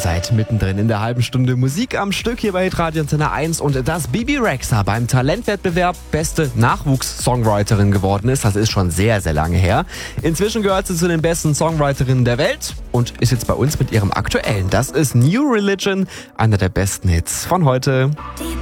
seid mittendrin in der halben Stunde Musik am Stück hier bei Radio Antenne 1 und dass Bibi Rexha beim Talentwettbewerb beste Nachwuchs-Songwriterin geworden ist, das ist schon sehr, sehr lange her. Inzwischen gehört sie zu den besten Songwriterinnen der Welt und ist jetzt bei uns mit ihrem aktuellen. Das ist New Religion, einer der besten Hits von heute. Die